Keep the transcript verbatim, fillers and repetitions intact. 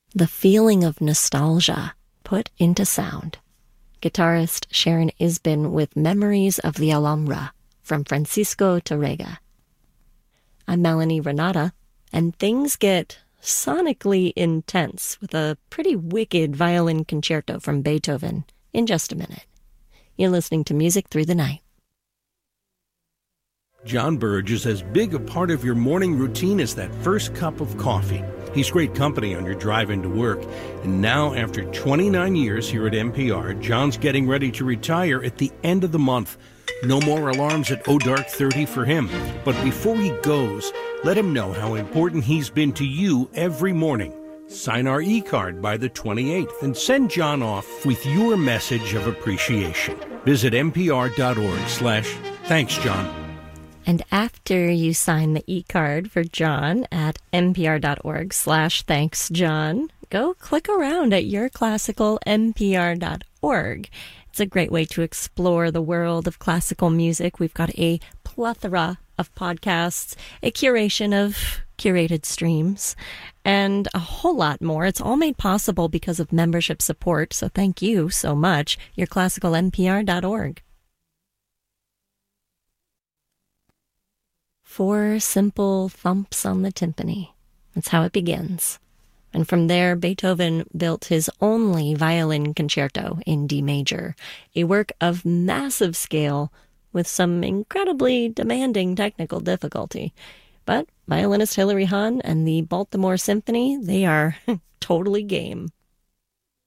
The feeling of nostalgia put into sound. Guitarist Sharon Isbin with Memories of the Alhambra from Francisco Tárrega. I'm Melanie Renata, and things get sonically intense with a pretty wicked violin concerto from Beethoven in just a minute. You're listening to Music Through the Night. John Burge is as big a part of your morning routine as that first cup of coffee. He's great company on your drive into work. And now, after twenty-nine years here at N P R, John's getting ready to retire at the end of the month. No more alarms at oh dark thirty for him. But before he goes, let him know how important he's been to you every morning. Sign our e-card by the twenty-eighth and send John off with your message of appreciation. Visit npr.org slash thanks, John. And after you sign the e-card for John at npr.org slash thanks, John, go click around at your classical n p r dot org. It's a great way to explore the world of classical music. We've got a plethora of podcasts, a curation of curated streams, and a whole lot more. It's all made possible because of membership support, so thank you so much. your classical n p r dot org. Four simple thumps on the timpani. That's how it begins. And from there, Beethoven built his only violin concerto in D major, a work of massive scale with some incredibly demanding technical difficulty. But violinist Hilary Hahn and the Baltimore Symphony, they are totally game.